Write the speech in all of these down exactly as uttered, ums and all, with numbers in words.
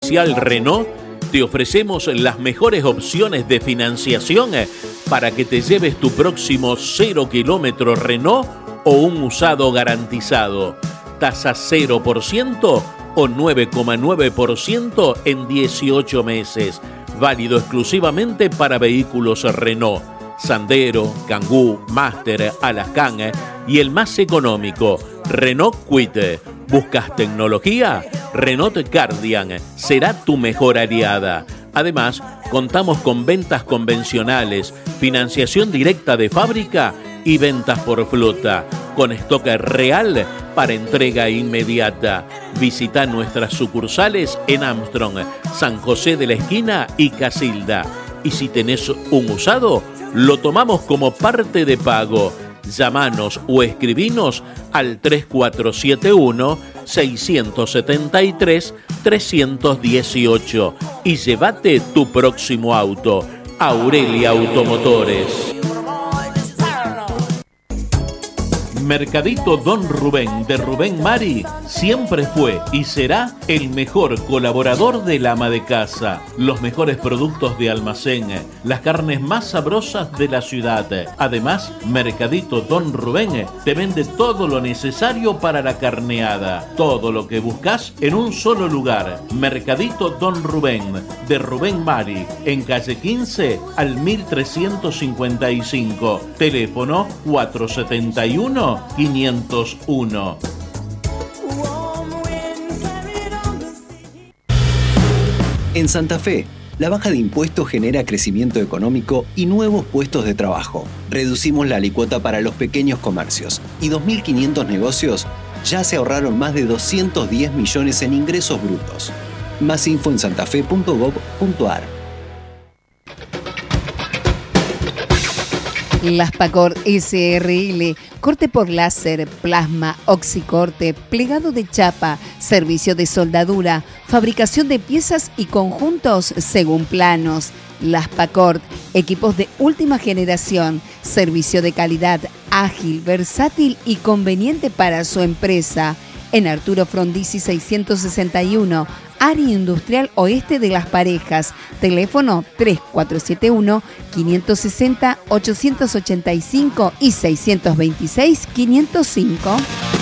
oficial Renault, te ofrecemos las mejores opciones de financiación para que te lleves tu próximo cero kilómetro Renault o un usado garantizado. Tasa cero por ciento o nueve coma nueve por ciento en dieciocho meses. Válido exclusivamente para vehículos Renault. Sandero, Kangoo, Master, Alaskan y el más económico, Renault Kwid. ¿Buscas tecnología? Renault Guardian será tu mejor aliada. Además, contamos con ventas convencionales, financiación directa de fábrica y ventas por flota, con stock real para entrega inmediata. Visita nuestras sucursales en Armstrong, San José de la Esquina y Casilda. Y si tenés un usado, lo tomamos como parte de pago. Llámanos o escribinos al tres cuatro siete uno, seis siete tres, tres uno ocho y llévate tu próximo auto. Aurelia Automotores. Mercadito Don Rubén de Rubén Mari siempre fue y será el mejor colaborador del ama de casa. Los mejores productos de almacén, las carnes más sabrosas de la ciudad. Además, Mercadito Don Rubén te vende todo lo necesario para la carneada. Todo lo que buscas en un solo lugar. Mercadito Don Rubén de Rubén Mari, en calle quince al mil trescientos cincuenta y cinco. Teléfono cuatro setenta y uno, quinientos uno. En Santa Fe, la baja de impuestos genera crecimiento económico y nuevos puestos de trabajo. Reducimos la alícuota para los pequeños comercios y dos mil quinientos negocios ya se ahorraron más de doscientos diez millones en ingresos brutos. Más info en santafe punto gob punto ar. Laspacor S R L, corte por láser, plasma, oxicorte, plegado de chapa, servicio de soldadura, fabricación de piezas y conjuntos según planos. Laspacor, equipos de última generación, servicio de calidad, ágil, versátil y conveniente para su empresa. En Arturo Frondizi seiscientos sesenta y uno, Área Industrial Oeste de Las Parejas. Teléfono tres cuatro siete uno, cinco seis cero, ocho ocho cinco y seis dos seis, quinientos cinco.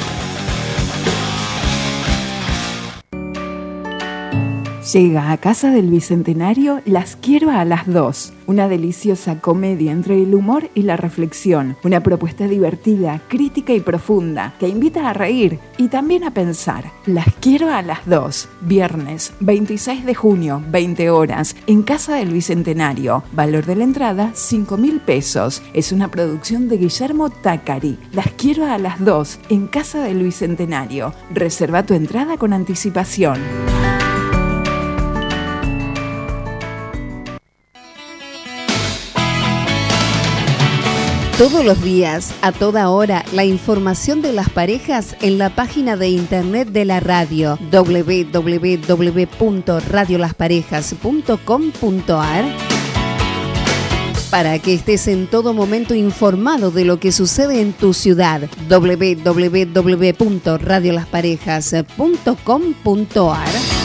Llega a Casa del Bicentenario Las Quiero a las dos, una deliciosa comedia entre el humor y la reflexión, una propuesta divertida, crítica y profunda que invita a reír y también a pensar. Las Quiero a las dos, viernes veintiséis de junio, veinte horas, en Casa del Bicentenario. Valor de la entrada, cinco mil pesos. Es una producción de Guillermo Tacari. Las Quiero a las dos, en Casa del Bicentenario. Reserva tu entrada con anticipación. Todos los días, a toda hora, la información de las parejas en la página de internet de la radio doble u doble u doble u punto radio las parejas punto com punto ar. Para que estés en todo momento informado de lo que sucede en tu ciudad, doble u doble u doble u punto radio las parejas punto com punto ar.